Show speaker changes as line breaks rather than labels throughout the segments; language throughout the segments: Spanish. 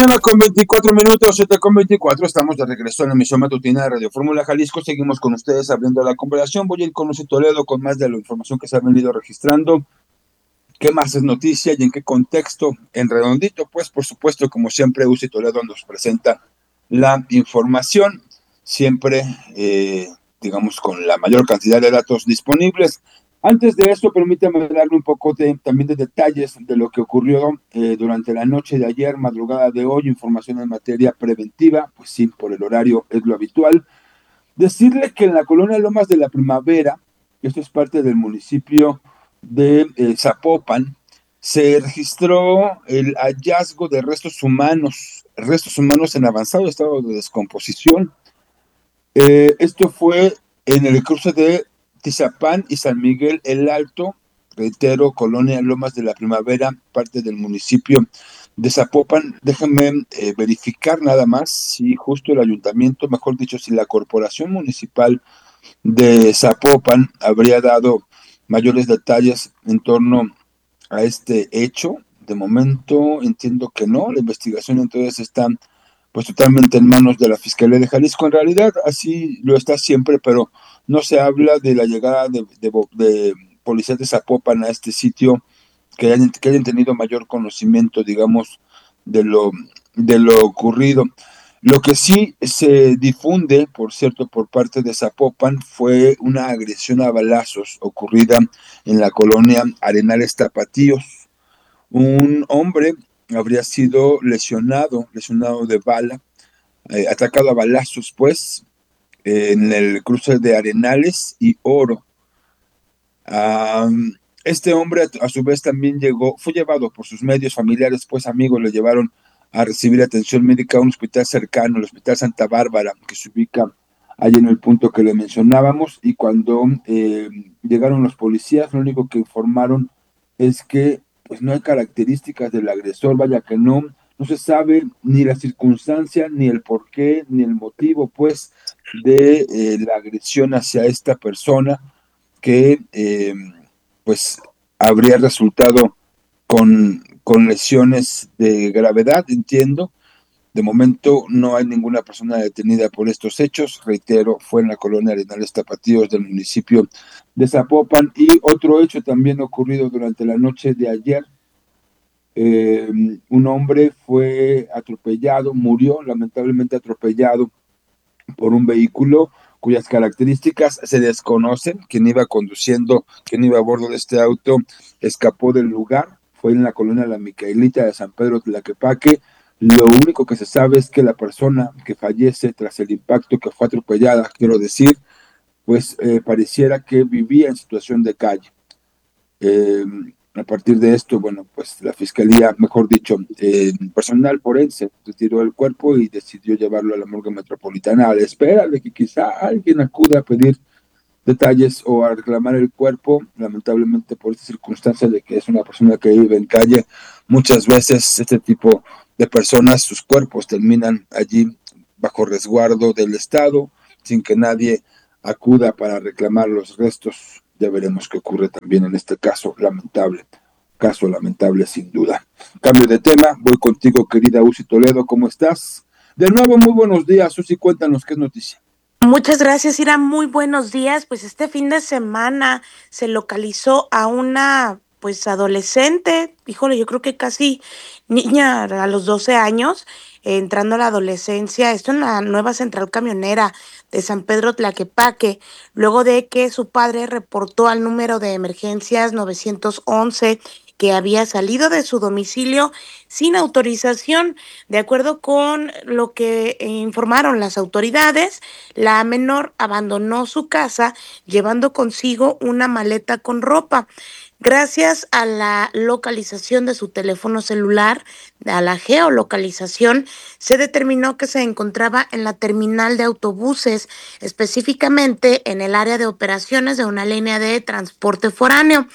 1:24, 7:24, estamos de regreso en la emisión matutina de Radio Fórmula Jalisco. Seguimos con ustedes abriendo la conversación. Voy a ir con Lucy Toledo con más de la información que se ha venido registrando. ¿Qué más es noticia y en qué contexto? En redondito, pues, por supuesto, como siempre, Lucy Toledo nos presenta la información, siempre, digamos, con la mayor cantidad de datos disponibles. Antes de eso, permítame darle un poco también de detalles de lo que ocurrió durante la noche de ayer, madrugada de hoy, información en materia preventiva, pues sí, por el horario es lo habitual. Decirle que en la colonia Lomas de la Primavera, esto es parte del municipio de Zapopan, se registró el hallazgo de restos humanos en avanzado estado de descomposición. Esto fue en el cruce de Tizapán y San Miguel el Alto, reitero, colonia Lomas de la Primavera, parte del municipio de Zapopan. Déjenme verificar nada más si justo el ayuntamiento, mejor dicho, si la corporación municipal de Zapopan habría dado mayores detalles en torno a este hecho. De momento entiendo que no, la investigación entonces está pues totalmente en manos de la Fiscalía de Jalisco. En realidad así lo está siempre, pero no se habla de la llegada de policías de Zapopan a este sitio que hayan tenido mayor conocimiento, digamos, de de lo ocurrido. Lo que sí se difunde, por cierto, por parte de Zapopan fue una agresión a balazos ocurrida en la colonia Arenales Tapatíos. Un hombre habría sido lesionado de bala, atacado a balazos, pues, en el cruce de Arenales y Oro. Ah, este hombre a su vez también fue llevado por sus medios familiares, pues amigos, le llevaron a recibir atención médica a un hospital cercano, el Hospital Santa Bárbara, que se ubica allí en el punto que le mencionábamos, y cuando llegaron los policías, lo único que informaron es que pues no hay características del agresor, vaya que no se sabe ni la circunstancia, ni el porqué, ni el motivo, pues, de la agresión hacia esta persona que pues habría resultado con lesiones de gravedad, entiendo. De momento no hay ninguna persona detenida por estos hechos. Reitero, fue en la colonia Arenales Tapatíos del municipio de Zapopan. Y otro hecho también ocurrido durante la noche de ayer. Eh, un hombre fue atropellado, murió lamentablemente atropellado por un vehículo cuyas características se desconocen. Quien iba conduciendo, quien iba a bordo de este auto, escapó del lugar. Fue en la colonia La Micaelita de San Pedro Tlaquepaque. Lo único que se sabe es que la persona que fallece tras el impacto, que fue atropellada, quiero decir, pues pareciera que vivía en situación de calle. Eh, a partir de esto, bueno, pues la fiscalía, mejor dicho, personal forense retiró el cuerpo y decidió llevarlo a la morgue metropolitana a la espera de que quizá alguien acuda a pedir detalles o a reclamar el cuerpo. Lamentablemente, por esta circunstancia de que es una persona que vive en calle, muchas veces este tipo de personas, sus cuerpos terminan allí bajo resguardo del Estado, sin que nadie acuda para reclamar los restos. Ya veremos qué ocurre también en este caso lamentable sin duda. Cambio de tema, voy contigo, querida Uzi Toledo, ¿cómo estás? De nuevo, muy buenos días, Uzi, cuéntanos qué es noticia.
Muchas gracias, Ira. Muy buenos días. Pues este fin de semana se localizó a una, pues, adolescente, híjole, yo creo que casi niña a los 12 años, entrando a la adolescencia, esto en la nueva central camionera de San Pedro Tlaquepaque, luego de que su padre reportó al número de emergencias 911 que había salido de su domicilio sin autorización. De acuerdo con lo que informaron las autoridades, la menor abandonó su casa llevando consigo una maleta con ropa. Gracias a la localización de su teléfono celular, a la geolocalización, se determinó que se encontraba en la terminal de autobuses, específicamente en el área de operaciones de una línea de transporte foráneo.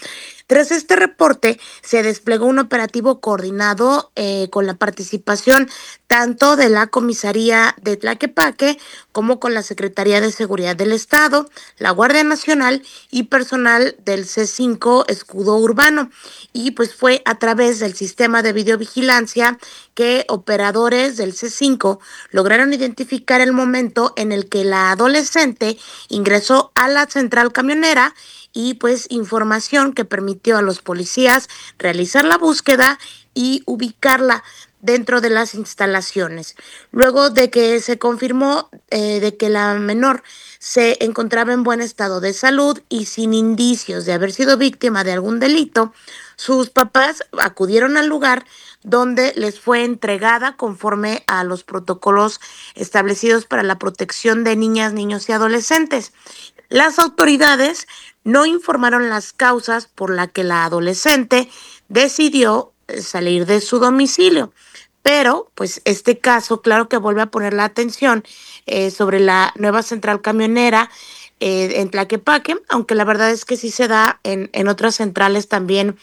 Tras este reporte, se desplegó un operativo coordinado con la participación tanto de la comisaría de Tlaquepaque como con la Secretaría de Seguridad del Estado, la Guardia Nacional y personal del C5 Escudo Urbano. Y pues fue a través del sistema de videovigilancia que operadores del C5 lograron identificar el momento en el que la adolescente ingresó a la central camionera y pues información que permitió a los policías realizar la búsqueda y ubicarla dentro de las instalaciones. Luego de que se confirmó de que la menor se encontraba en buen estado de salud y sin indicios de haber sido víctima de algún delito, sus papás acudieron al lugar donde les fue entregada conforme a los protocolos establecidos para la protección de niñas, niños y adolescentes. Las autoridades no informaron las causas por las que la adolescente decidió salir de su domicilio. Pero, pues, este caso, claro que vuelve a poner la atención sobre la nueva central camionera en Tlaquepaque, aunque la verdad es que sí se da en otras centrales también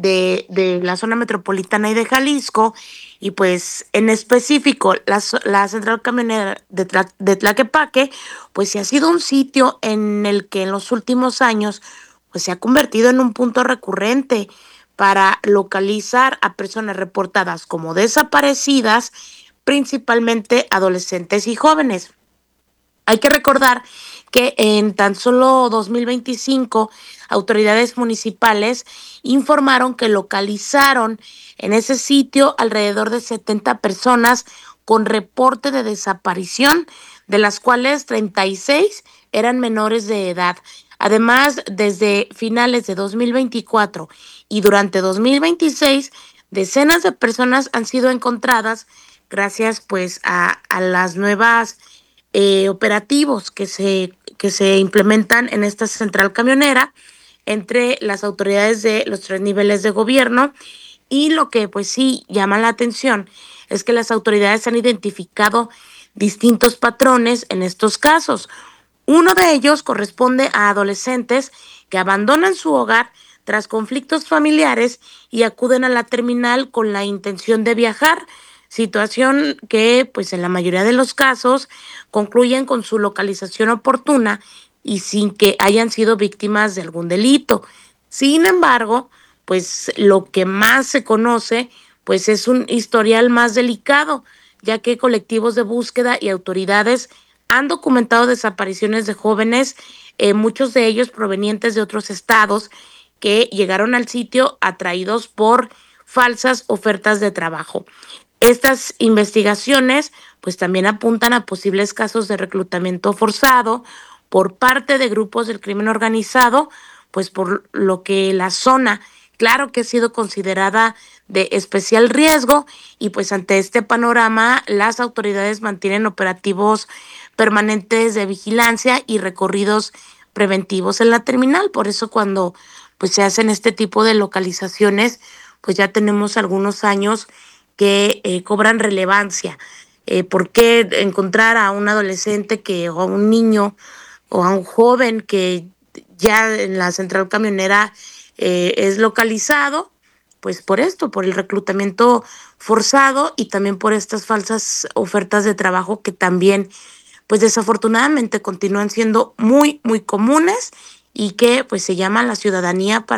de la zona metropolitana y de Jalisco, y pues en específico la central camionera de Tlaquepaque, pues sí ha sido un sitio en el que en los últimos años pues se ha convertido en un punto recurrente para localizar a personas reportadas como desaparecidas, principalmente adolescentes y jóvenes. Hay que recordar que en tan solo 2025, autoridades municipales informaron que localizaron en ese sitio alrededor de 70 personas con reporte de desaparición, de las cuales 36 eran menores de edad. Además, desde finales de 2024 y durante 2026, decenas de personas han sido encontradas gracias pues a las nuevas operativos que se implementan en esta central camionera entre las autoridades de los tres niveles de gobierno. Y lo que pues sí llama la atención es que las autoridades han identificado distintos patrones en estos casos. Uno de ellos corresponde a adolescentes que abandonan su hogar tras conflictos familiares y acuden a la terminal con la intención de viajar, situación que pues en la mayoría de los casos concluyen con su localización oportuna y sin que hayan sido víctimas de algún delito. Sin embargo, pues lo que más se conoce pues es un historial más delicado, ya que colectivos de búsqueda y autoridades han documentado desapariciones de jóvenes, muchos de ellos provenientes de otros estados que llegaron al sitio atraídos por falsas ofertas de trabajo. Estas investigaciones pues también apuntan a posibles casos de reclutamiento forzado por parte de grupos del crimen organizado, pues por lo que la zona, claro que ha sido considerada de especial riesgo y pues ante este panorama las autoridades mantienen operativos permanentes de vigilancia y recorridos preventivos en la terminal. Por eso cuando pues se hacen este tipo de localizaciones, pues ya tenemos algunos años que cobran relevancia. ¿Por qué encontrar a un adolescente que, o a un niño o a un joven que ya en la central camionera es localizado? Pues por esto, por el reclutamiento forzado y también por estas falsas ofertas de trabajo que también, pues desafortunadamente continúan siendo muy, muy comunes y que pues se llama a la ciudadanía para